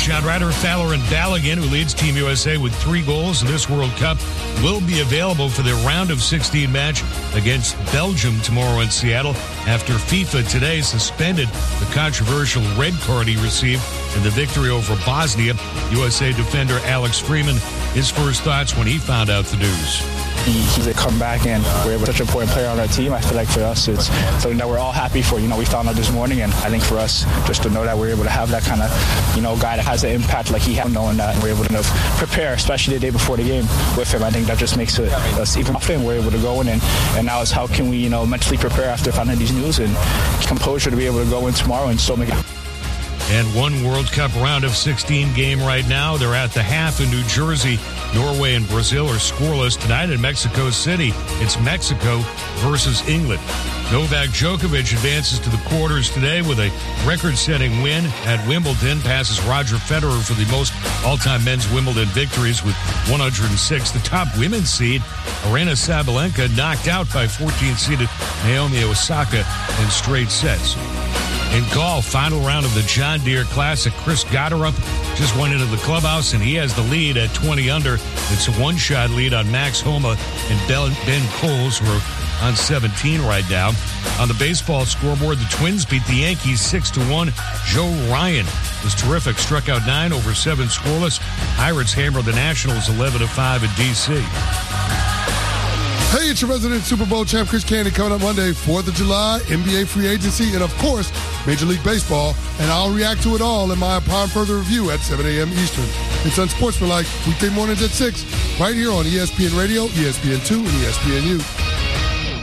John Ryder, Fowler, and Balogun, who leads Team USA with 3 goals in this World Cup, will be available for their round of 16 match against Belgium tomorrow in Seattle after FIFA today suspended the controversial red card he received in the victory over Bosnia. USA defender Alex Freeman, his first thoughts when he found out the news. He's come back and we're such an important player on our team. I feel like for us it's something that we're all happy for. We found out this morning, and I think for us just to know that we're able to have that kind of guy that has an impact like he has, knowing that we're able to prepare, especially the day before the game with him. I think that just makes us even confident. We're able to go in and now it's how can we mentally prepare after finding these news and composure to be able to go in tomorrow and still make it. And one World Cup round of 16 game right now. They're at the half in New Jersey. Norway and Brazil are scoreless tonight in Mexico City. It's Mexico versus England. Novak Djokovic advances to the quarters today with a record-setting win at Wimbledon, passes Roger Federer for the most all-time men's Wimbledon victories with 106. The top women's seed, Aryna Sabalenka, knocked out by 14th-seeded Naomi Osaka in straight sets. In golf, final round of the John Deere Classic, Chris Gotterup just went into the clubhouse, and he has the lead at 20 under. It's a one-shot lead on Max Homa and Ben Coles, who are on 17 right now. On the baseball scoreboard, the Twins beat the Yankees 6-1. Joe Ryan was terrific, struck out 9 over 7 scoreless. Pirates hammered the Nationals 11-5 in D.C. Hey, it's your resident Super Bowl champ, Chris Candy, coming up Monday, 4th of July, NBA free agency, and of course, Major League Baseball. And I'll react to it all in my Upon Further Review at 7 a.m. Eastern. It's Unsportsmanlike, weekday mornings at 6, right here on ESPN Radio, ESPN2, and ESPNU.